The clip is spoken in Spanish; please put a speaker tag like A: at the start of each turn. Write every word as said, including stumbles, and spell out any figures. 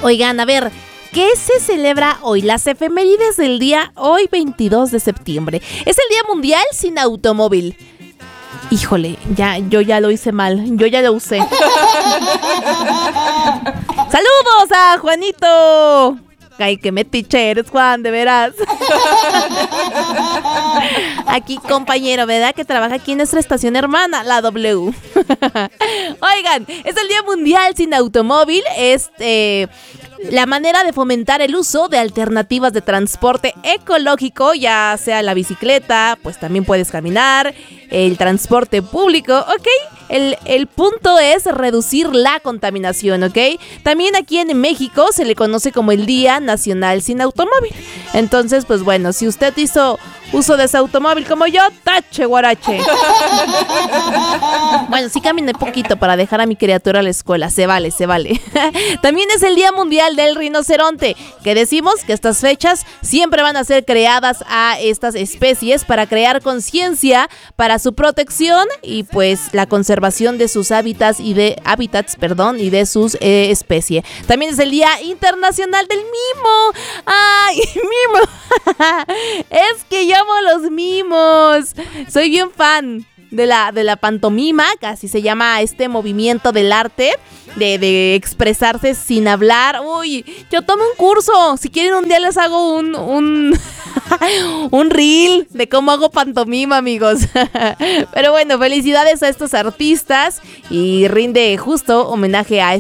A: Oigan, a ver, ¿qué se celebra hoy? Las efemérides del día hoy veintidós de septiembre. Es el Día Mundial sin Automóvil. Híjole, ya, yo ya lo hice mal, yo ya lo usé. ¡Saludos a Juanito! Ay, qué metiche eres, Juan, de veras. Aquí, compañero, ¿verdad? Que trabaja aquí en nuestra estación hermana, la W. Oigan, es el Día Mundial sin Automóvil. Es eh, la manera de fomentar el uso de alternativas de transporte ecológico, ya sea la bicicleta, pues también puedes caminar, el transporte público, ¿ok? El, el punto es reducir la contaminación, ¿ok? También aquí en México se le conoce como el Día Nacional sin Automóvil. Entonces, pues bueno, si usted hizo uso de ese automóvil como yo, tache, guarache. Bueno, sí caminé poquito para dejar a mi criatura a la escuela, se vale, se vale. También es el Día Mundial del Rinoceronte, que decimos que estas fechas siempre van a ser creadas a estas especies para crear conciencia para su protección y pues la conservación de sus hábitats y de hábitats, perdón, y de sus eh, especies. También es el Día Internacional del Mimo. ¡Ay, mimo! Es que yo amo los mimos. Soy bien fan de la, de la pantomima, que así se llama este movimiento del arte, de, de expresarse sin hablar. Uy, yo tomé un curso. Si quieren un día les hago un un, un reel de cómo hago pantomima, amigos. Pero bueno, felicidades a estos artistas y rinde justo homenaje a